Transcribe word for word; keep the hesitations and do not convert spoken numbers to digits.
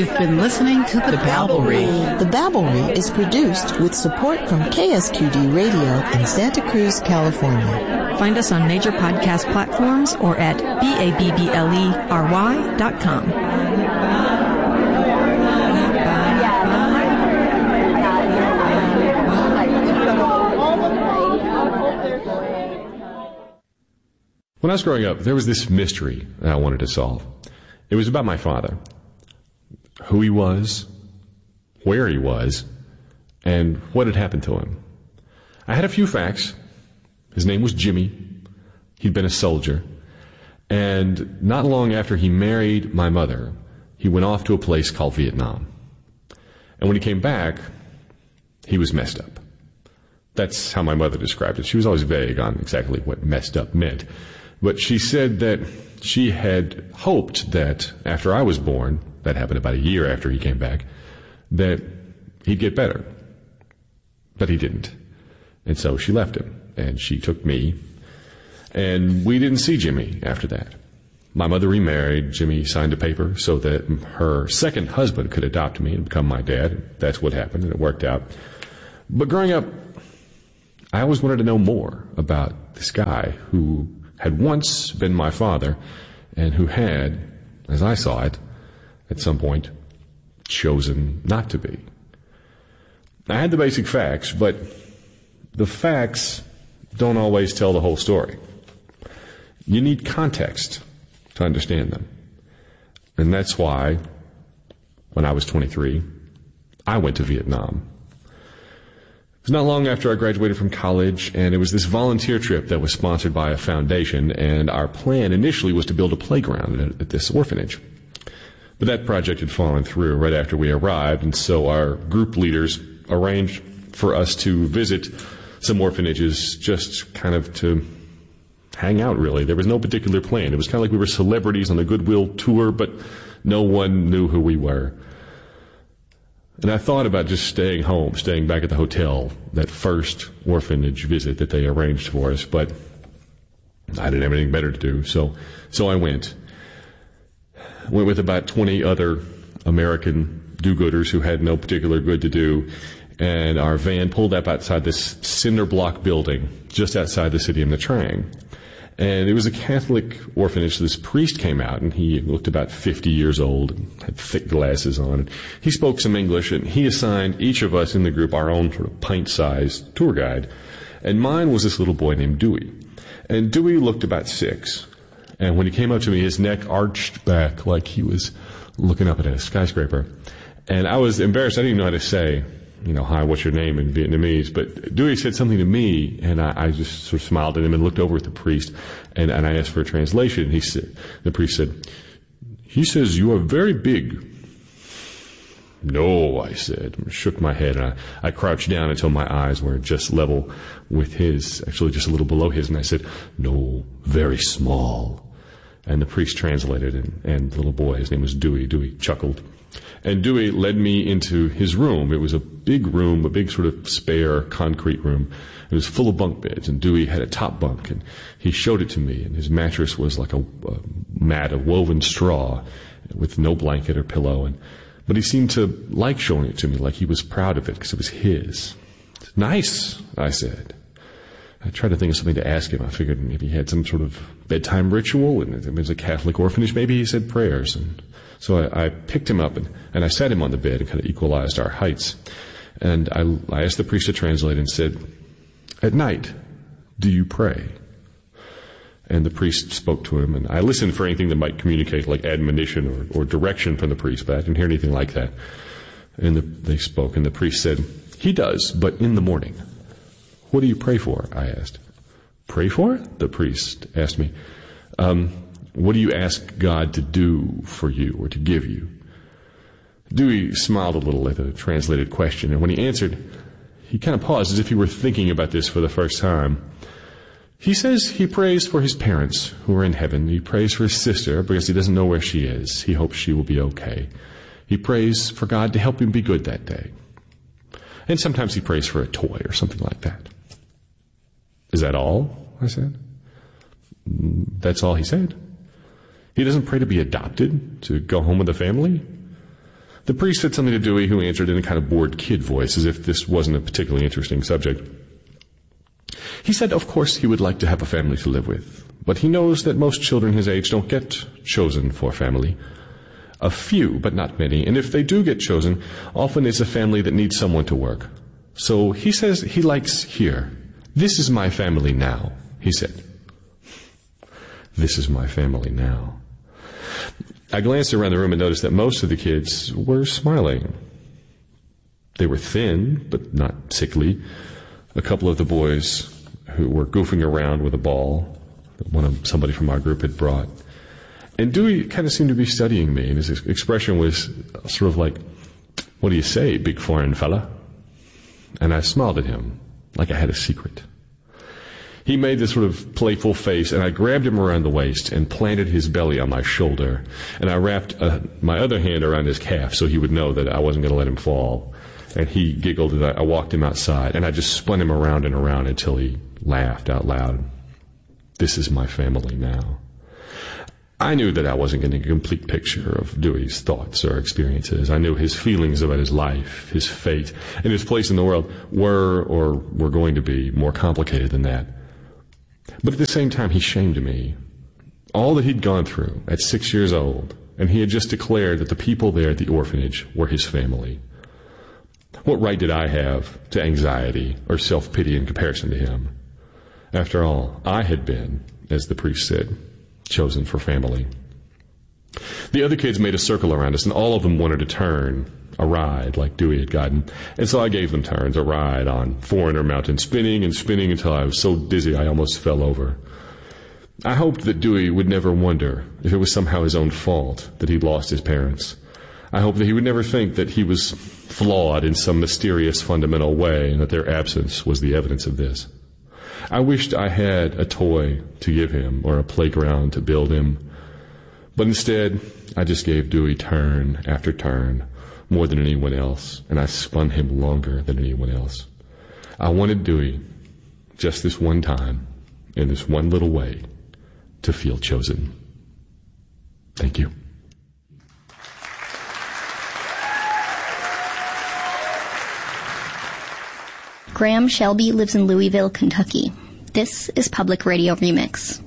You've been listening to The Babblery. The Babblery is produced with support from K S Q D Radio in Santa Cruz, California. Find us on major podcast platforms or at B A B B L E R Y dot com. When I was growing up, there was this mystery that I wanted to solve. It was about my father. Who he was, where he was, and what had happened to him. I had a few facts. His name was Jimmy. He'd been a soldier. And not long after he married my mother, he went off to a place called Vietnam. And when he came back, he was messed up. That's how my mother described it. She was always vague on exactly what messed up meant. But she said that she had hoped that after I was born, that happened about a year after he came back, that he'd get better. But he didn't. And so she left him, and she took me, and we didn't see Jimmy after that. My mother remarried. Jimmy signed a paper so that her second husband could adopt me and become my dad. That's what happened, and it worked out. But growing up, I always wanted to know more about this guy who had once been my father and who had, as I saw it, at some point, chosen not to be. I had the basic facts, but the facts don't always tell the whole story. You need context to understand them. And that's why, when I was twenty-three, I went to Vietnam. It was not long after I graduated from college, and it was this volunteer trip that was sponsored by a foundation, and our plan initially was to build a playground at, at this orphanage. But that project had fallen through right after we arrived, and so our group leaders arranged for us to visit some orphanages just kind of to hang out, really. There was no particular plan. It was kind of like we were celebrities on a Goodwill tour, but no one knew who we were. And I thought about just staying home, staying back at the hotel, that first orphanage visit that they arranged for us, but I didn't have anything better to do, so so I went. Went with about twenty other American do-gooders who had no particular good to do, and our van pulled up outside this cinder block building just outside the city of Nha Trang. And it was a Catholic orphanage. This priest came out, and he looked about fifty years old and had thick glasses on. And he spoke some English, and he assigned each of us in the group our own sort of pint-sized tour guide. And mine was this little boy named Dewey. And Dewey looked about six. And when he came up to me, his neck arched back like he was looking up at a skyscraper. And I was embarrassed. I didn't even know how to say, you know, hi, what's your name in Vietnamese? But Dewey said something to me, and I, I just sort of smiled at him and looked over at the priest, and, and I asked for a translation. He said, the priest said, he says, you are very big. No, I said, and shook my head, and I, I crouched down until my eyes were just level with his, actually just a little below his, and I said, no, very small. And the priest translated, and, and the little boy, his name was Dewey, Dewey chuckled. And Dewey led me into his room. It was a big room, a big sort of spare concrete room. It was full of bunk beds, and Dewey had a top bunk, and he showed it to me, and his mattress was like a, a mat of woven straw with no blanket or pillow. And but he seemed to like showing it to me, like he was proud of it because it was his. Nice, I said. I tried to think of something to ask him. I figured maybe he had some sort of bedtime ritual, and it was a Catholic orphanage. Maybe he said prayers. And so I, I picked him up, and, and I sat him on the bed and kind of equalized our heights. And I, I asked the priest to translate and said, at night, do you pray? And the priest spoke to him, and I listened for anything that might communicate like admonition or, or direction from the priest, but I didn't hear anything like that. And the, they spoke, and the priest said, he does, but in the morning. What do you pray for? I asked. Pray for? The priest asked me. Um, what do you ask God to do for you or to give you? Dewey smiled a little at the translated question, and when he answered, he kind of paused as if he were thinking about this for the first time. He says he prays for his parents who are in heaven. He prays for his sister because he doesn't know where she is. He hopes she will be okay. He prays for God to help him be good that day. And sometimes he prays for a toy or something like that. Is that all? I said. That's all he said. He doesn't pray to be adopted, to go home with the family. The priest said something to Dewey, who answered in a kind of bored kid voice, as if this wasn't a particularly interesting subject. He said, of course, he would like to have a family to live with, but he knows that most children his age don't get chosen for family. A few, but not many, and if they do get chosen, often it's a family that needs someone to work. So he says he likes here. This is my family now, he said. This is my family now. I glanced around the room and noticed that most of the kids were smiling. They were thin, but not sickly. A couple of the boys who were goofing around with a ball that one of somebody from our group had brought. And Dewey kind of seemed to be studying me, and his expression was sort of like, "What do you say, big foreign fella?" And I smiled at him like I had a secret. He made this sort of playful face, and I grabbed him around the waist and planted his belly on my shoulder. And I wrapped uh, my other hand around his calf so he would know that I wasn't going to let him fall. And he giggled as I walked him outside, and I just spun him around and around until he laughed out loud. This is my family now. I knew that I wasn't getting a complete picture of Dewey's thoughts or experiences. I knew his feelings about his life, his fate, and his place in the world were or were going to be more complicated than that. But at the same time, he shamed me. All that he'd gone through at six years old, and he had just declared that the people there at the orphanage were his family. What right did I have to anxiety or self-pity in comparison to him? After all, I had been, as the priest said, chosen for family. The other kids made a circle around us, and all of them wanted a turn, a ride like Dewey had gotten. And so I gave them turns, a ride on Foreigner Mountain, spinning and spinning until I was so dizzy I almost fell over. I hoped that Dewey would never wonder if it was somehow his own fault that he'd lost his parents. I hoped that he would never think that he was flawed in some mysterious fundamental way and that their absence was the evidence of this. I wished I had a toy to give him or a playground to build him. But instead, I just gave Dewey turn after turn, more than anyone else, and I spun him longer than anyone else. I wanted Dewey, just this one time, in this one little way, to feel chosen. Thank you. Graham Shelby lives in Louisville, Kentucky. This is Public Radio Remix.